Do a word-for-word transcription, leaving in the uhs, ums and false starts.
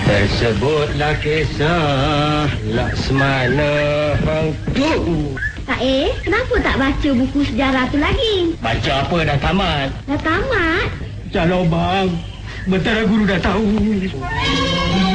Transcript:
Tersebutlah kisah Laksmana Hantu. Kak Eh, kenapa tak baca buku sejarah tu lagi? Baca apa dah tamat? Dah tamat? Calon bang, bentar guru dah tahu.